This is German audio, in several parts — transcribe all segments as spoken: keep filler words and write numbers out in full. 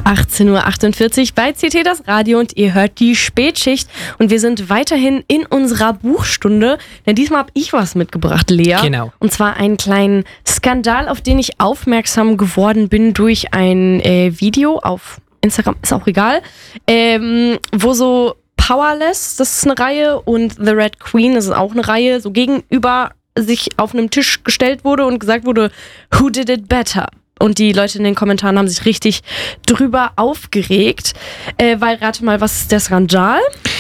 achtzehn Uhr achtundvierzig bei C T das Radio und ihr hört die Spätschicht und wir sind weiterhin in unserer Buchstunde, denn diesmal habe ich was mitgebracht, Lea. Genau. Und zwar einen kleinen Skandal, auf den ich aufmerksam geworden bin durch ein äh, Video auf Instagram, ist auch egal, ähm, wo so Powerless, das ist eine Reihe, und The Red Queen, das ist auch eine Reihe, so gegenüber sich auf einem Tisch gestellt wurde und gesagt wurde, who did it better? Und die Leute in den Kommentaren haben sich richtig drüber aufgeregt. Äh, weil, rate mal, was ist der Skandal?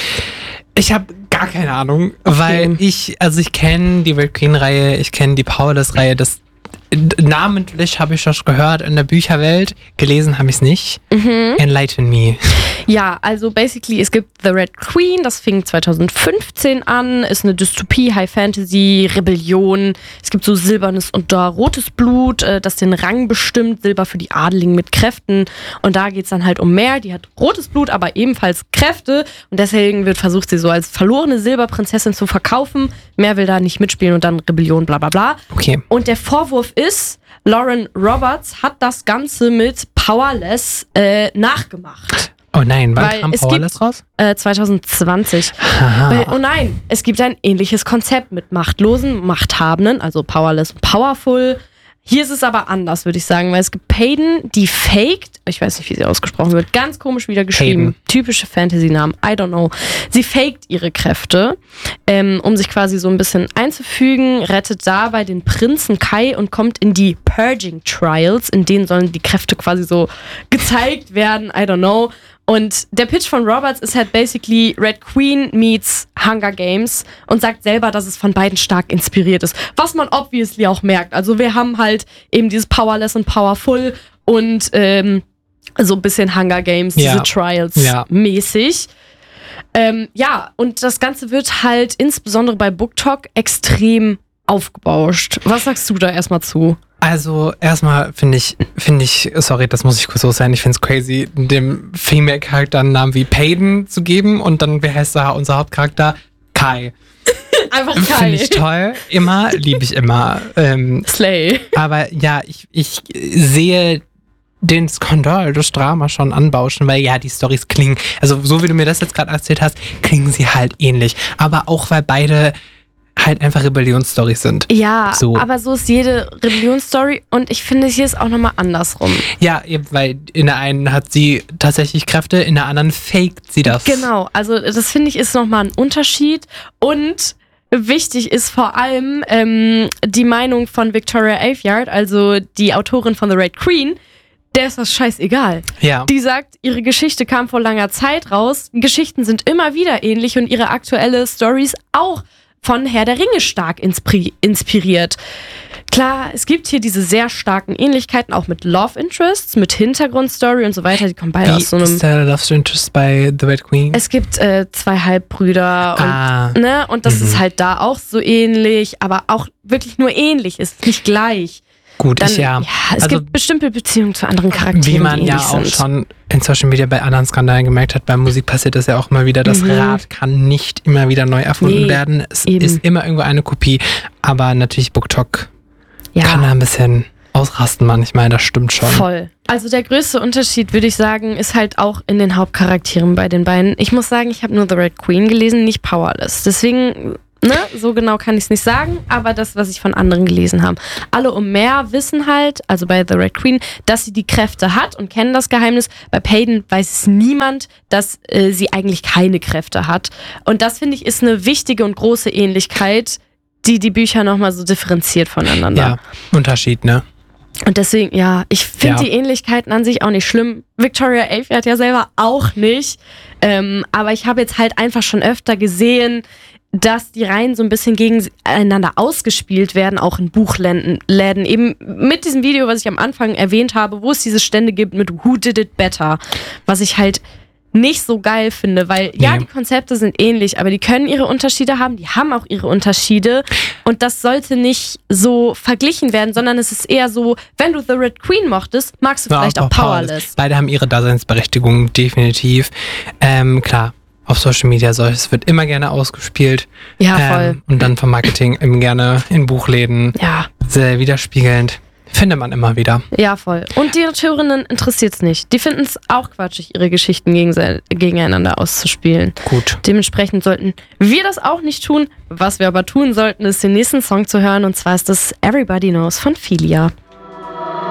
Ich habe gar keine Ahnung, Okay. weil ich, also ich kenne die Red Queen-Reihe, ich kenne die Powerless-Reihe, das namentlich habe ich das gehört in der Bücherwelt, gelesen habe ich es nicht. Mhm. Enlighten me. Ja, also basically, es gibt The Red Queen, das fing zwanzig fünfzehn an, ist eine Dystopie, High Fantasy, Rebellion. Es gibt so silbernes und da rotes Blut, äh, das den Rang bestimmt, Silber für die Adeligen mit Kräften. Und da geht's dann halt um mehr, die hat rotes Blut, aber ebenfalls Kräfte. Und deswegen wird versucht, sie so als verlorene Silberprinzessin zu verkaufen. Mehr will da nicht mitspielen und dann Rebellion, bla bla bla. Okay. Und der Vorwurf ist, Lauren Roberts hat das Ganze mit Powerless äh, nachgemacht. Oh nein, wann Weil kam es Powerless gibt- raus? Äh, zwanzig zwanzig. Aha. Weil, oh nein, es gibt ein ähnliches Konzept mit Machtlosen, Machthabenden, also Powerless und Powerful. Hier ist es aber anders, würde ich sagen, weil es gibt Payden, die faked, ich weiß nicht, wie sie ausgesprochen wird, ganz komisch wieder geschrieben, Payden. typische Fantasy-Namen, I don't know. Sie faked ihre Kräfte, ähm, um sich quasi so ein bisschen einzufügen, rettet dabei den Prinzen Kai und kommt in die Purging Trials, in denen sollen die Kräfte quasi so gezeigt werden, I don't know. Und der Pitch von Roberts ist halt basically Red Queen meets Hunger Games und sagt selber, dass es von beiden stark inspiriert ist. Was man obviously auch merkt. Also wir haben halt eben dieses Powerless und Powerful und ähm, so ein bisschen Hunger Games, Ja. diese Trials Ja. mäßig. Ähm, ja, und das Ganze wird halt insbesondere bei BookTok extrem aufgebauscht. Was sagst du da erstmal zu? Also erstmal finde ich, finde ich, sorry, das muss ich kurz so sein, ich finde es crazy, dem Female-Charakter einen Namen wie Payden zu geben und dann, wer heißt da unser Hauptcharakter? Kai. Einfach Finde ich toll, immer, liebe ich immer. Ähm, Slay. aber ja, ich, ich sehe den Skandal, das Drama schon anbauschen, weil ja, die Storys klingen, also so wie du mir das jetzt gerade erzählt hast, klingen sie halt ähnlich. Aber auch, weil beide halt einfach Rebellionsstories sind. Ja, So. aber so ist jede Rebellionsstory und ich finde, hier ist auch nochmal andersrum. Ja, eben, weil in der einen hat sie tatsächlich Kräfte, in der anderen faked sie das. Genau, also das finde ich ist nochmal ein Unterschied und wichtig ist vor allem ähm, die Meinung von Victoria Aveyard, also die Autorin von The Red Queen, der ist das scheißegal. Ja. Die sagt, ihre Geschichte kam vor langer Zeit raus, Geschichten sind immer wieder ähnlich und ihre aktuelle Stories auch von Herr der Ringe stark inspri- inspiriert. Klar, es gibt hier diese sehr starken Ähnlichkeiten, auch mit Love Interests, mit Hintergrundstory und so weiter. Die kommen beide Wie aus so einem... ist der Love Interest bei The Red Queen? Es gibt äh, zwei Halbbrüder und, ah, ne, und das Mhm. ist halt da auch so ähnlich, aber auch wirklich nur ähnlich, ist nicht gleich. gut, Dann, ich ja. es Also, gibt bestimmte Beziehungen zu anderen Charakteren, wie man die ja ähnlich auch sind. schon in Social Media bei anderen Skandalen gemerkt hat, bei Musik passiert das ja auch immer wieder. Das Mhm. Rad kann nicht immer wieder neu erfunden Nee, werden. Es eben. ist immer irgendwo eine Kopie. Aber natürlich BookTok Ja. kann da ein bisschen ausrasten manchmal, das stimmt schon. Voll. Also der größte Unterschied, würde ich sagen, ist halt auch in den Hauptcharakteren bei den beiden. Ich muss sagen, ich habe nur The Red Queen gelesen, nicht Powerless. Deswegen, ne, so genau kann ich es nicht sagen, aber das, was ich von anderen gelesen habe. Alle um mehr wissen halt, also bei The Red Queen, dass sie die Kräfte hat und kennen das Geheimnis. Bei Payden weiß es niemand, dass äh, sie eigentlich keine Kräfte hat. Und das, finde ich, ist eine wichtige und große Ähnlichkeit, die die Bücher nochmal so differenziert voneinander. Ja, Unterschied, ne? Und deswegen, ja, ich finde Ja. die Ähnlichkeiten an sich auch nicht schlimm. Victoria Aveyard ja selber auch nicht. Ähm, aber ich habe jetzt halt einfach schon öfter gesehen, dass die Reihen so ein bisschen gegeneinander ausgespielt werden, auch in Buchläden. Läden. Eben mit diesem Video, was ich am Anfang erwähnt habe, wo es diese Stände gibt mit Who Did It Better, was ich halt nicht so geil finde, weil ja, Nee. die Konzepte sind ähnlich, aber die können ihre Unterschiede haben, die haben auch ihre Unterschiede und das sollte nicht so verglichen werden, sondern es ist eher so, wenn du The Red Queen mochtest, magst du Ja, vielleicht auch Powerless. Beide haben ihre Daseinsberechtigung, definitiv. Ähm, klar, auf Social Media soll es wird immer gerne ausgespielt. Ja, voll. Ähm, und dann vom Marketing eben gerne in Buchläden Ja, sehr widerspiegelnd. Findet man immer wieder. Ja, voll. Und die Hörerinnen interessiert es nicht. Die finden es auch quatschig, ihre Geschichten gegen, gegeneinander auszuspielen. Gut. Dementsprechend sollten wir das auch nicht tun. Was wir aber tun sollten, ist den nächsten Song zu hören. Und zwar ist das Everybody Knows von Filia.